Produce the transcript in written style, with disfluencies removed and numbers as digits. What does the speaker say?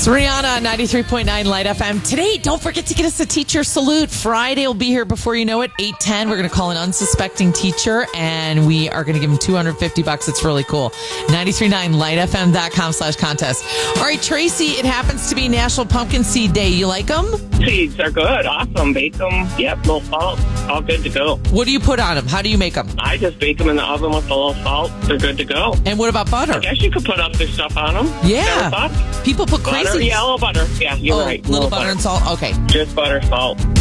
Rihanna, 93.9 Light FM. Today, don't forget to get us a teacher salute. Friday will be here before you know it, 8:10. We're going to call an unsuspecting teacher, and we are going to give them $250. It's really cool. 939lightfm.com/contest. All right, Tracy, it happens to be National Pumpkin Seed Day. You like them? Seeds are good. Awesome. Bake them. Yep, no salt. All good to go. What do you put on them? How do you make them? I just bake them in the oven with a little salt. They're good to go. And what about butter? I guess you could put other stuff on them. Yeah. Never thought. People put Butter, crazy. yellow butter. Yeah, you're right. Little No butter and salt? Okay. Just butter, salt.